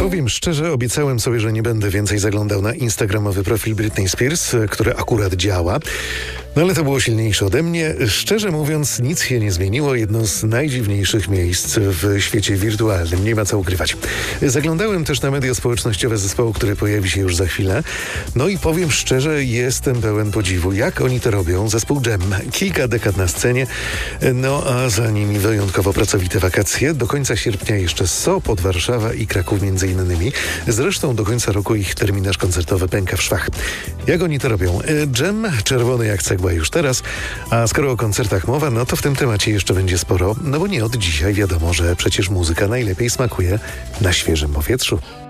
Powiem szczerze, obiecałem sobie, że nie będę więcej zaglądał na instagramowy profil Britney Spears, który akurat działa. No ale to było silniejsze ode mnie. Szczerze mówiąc, nic się nie zmieniło. Jedno z najdziwniejszych miejsc w świecie wirtualnym. Nie ma co ukrywać. Zaglądałem też na media społecznościowe zespołu, który pojawi się już za chwilę. No i powiem szczerze, jestem pełen podziwu. Jak oni to robią? Zespół Jam. Kilka dekad na scenie. No a za nimi wyjątkowo pracowite wakacje. Do końca sierpnia jeszcze Sopot, Warszawa i Kraków między innymi. Zresztą do końca roku ich terminarz koncertowy pęka w szwach. Jak oni to robią? Jam, czerwony jak cegła już teraz, a skoro o koncertach mowa, no to w tym temacie jeszcze będzie sporo, no bo nie od dzisiaj wiadomo, że przecież muzyka najlepiej smakuje na świeżym powietrzu.